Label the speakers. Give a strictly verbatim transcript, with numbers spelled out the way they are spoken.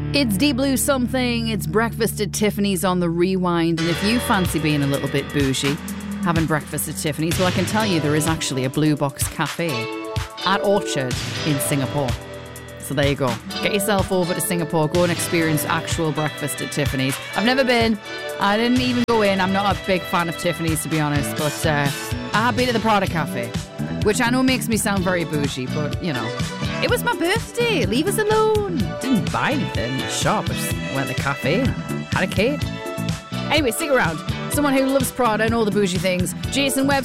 Speaker 1: It's Deep Blue Something. It's breakfast at Tiffany's on the Rewind. And if you fancy being a little bit bougie, having breakfast at Tiffany's, well, I can tell you there is actually a Blue Box Cafe at Orchard in Singapore. So there you go. Get yourself over to Singapore. Go and experience actual breakfast at Tiffany's. I've never been. I didn't even go in. I'm not a big fan of Tiffany's, to be honest. But uh, I have been to the Prada Cafe, which I know makes me sound very bougie, but, you know, it was my birthday. Leave us alone. Didn't buy anything in the shop. I just went to the cafe and had a cake. Anyway, stick around. Someone who loves Prada and all the bougie things. Jason Webb.